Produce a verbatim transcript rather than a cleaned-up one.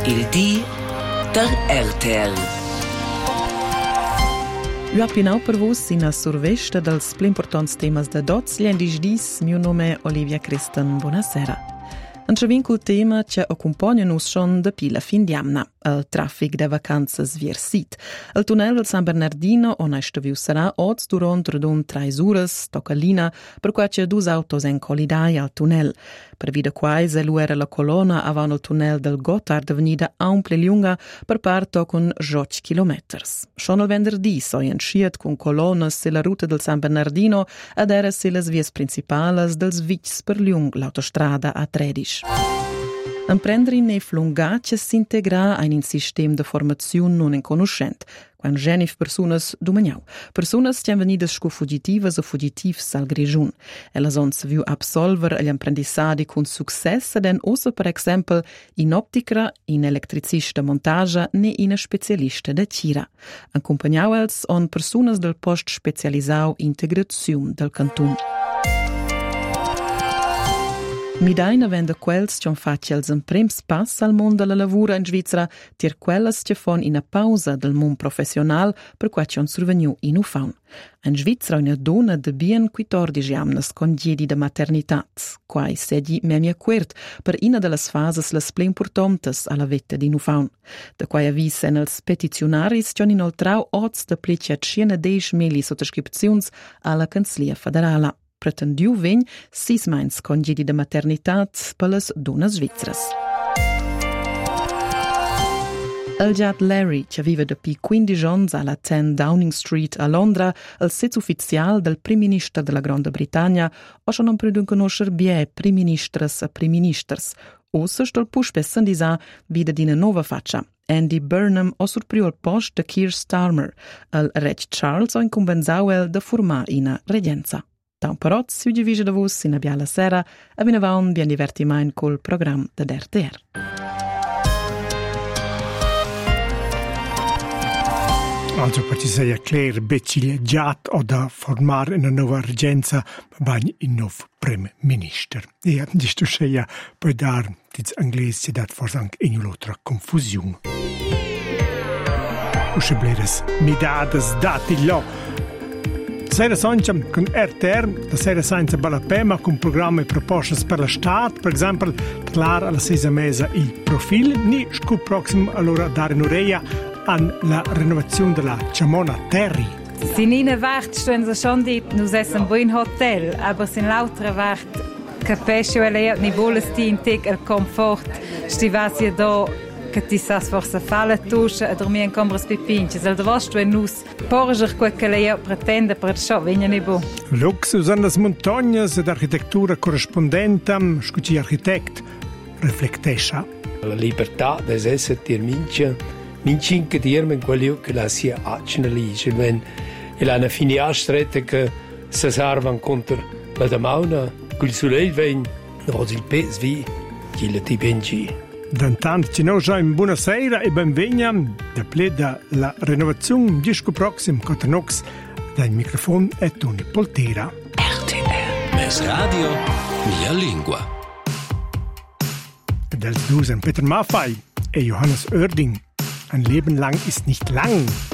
Il di der R T L. Io appinau per vos in a survesta dels pli importants temas de dots gli endis dis, mio nome è Olivia Christen, buonasera. Anche col tema che accompagna nos schon da pila fin diamna, il traffic de vacanzas vier sit. Il tunnel del San Bernardino on esta viu sarà oz durant redon trais uras, tocca lina, per qua c'è dus autos en colidai al tunnel. Per vida quais eluera la colonna avan il tunnel del Gotthard avenida amplia lunga per parto con diciotto chilometers. Schon il venerdì soien schiet con colonnas se la ruta del San Bernardino ad era se las vies principales dels vics per lung l'autostrada A tredici. Imprendere in flungace s'integra in un sistema de formazione non conoscente, quan genif personas domaniau. Personas che han venidas sco fugitivas o fugitivs al grigiun. Elas on se viu absolver agli apprendissadi con success den ossa per exempel in optica, in elettricista montagia ne in specialista de tira. Accompagnau els on personas del post specialisau integrazione del cantun. Mi daina vende quels che han fatto els imprems pass al mondo della lavura in Svizzera, tier quelles che fan in a pausa del mondo professional per qua che han surveniu in ufaun. In Svizzera una donna de bien quattordici anni con diedi de maternitat, quai sedi memi acquert per una delle fases les ple importantes alla vetta di ufaun. Da quai avvisen els petizionaris che han inoltrau oz de pleccia cienedeix mili sottoscripzions alla Canzlia Federala. Pretendiu vegn sis mains congedi de maternitat per les donas svizzeras. El giat Larry, che vive da pi quindici anni alla dieci Downing Street a Londra, il sitio ufficiale del Prim Minister della Grande Britannia, ha schon non predun conoscer bie Prim Ministers e Prim Ministers. Ossa stol push spessen disa vide di una nuova faccia. Andy Burnham ha surpriu al post de Keir Starmer. El reg Charles ha incumbenzau el de formar ina regenza. Da un parot si udivise da vos in a biala sera e vinavaun bien divertimain col program de R T R. Also per ci sei a Claire beccileggiat o da formare una nuova regenza bagn in nuovo primo minister. E disto scheia per dar tiz inglese dat forse anche in un'altra confusione. Usce bleres midades dati lo. Sera Sancha con R T R, la sera senza Balapema con programmi e proposte per la Stato, per esempio, clar alla sesa mesa il profilo, ni scu prossimo allora dare un'oreia alla rinnovazione della Ciamona Terri. Sinine Wert stehen sie schon dit, nus essen ein buon Hotel, aber sin lautere Wert capescio e lei ni voles ti integ il comfort, stivasi do che ti sas forse falla tuscia e dormire in combres pipinci. Se il vostro è nus, porger quel che lei pretende per ciò venga ne bo. Luxus an las montagnas ed architettura corrispondente, scuci architect, riflettescia. La libertà des esser dir mince, mince inche dirmen quello che la sia acna lige. Wenn il ha una finiastretta che si servan contro la damauna, col soleil ven, no il pes vi, chi la ti bengi. D'intanto ci noi già in buonasera e benveniam da pleda la rinnovazione disco prossimo con Nox dal microfono è Tony Poltera. R T R. Mes radio, mia lingua. Dels Dusen Peter Maffei e Johannes Oerding. Ein Leben lang ist nicht lang.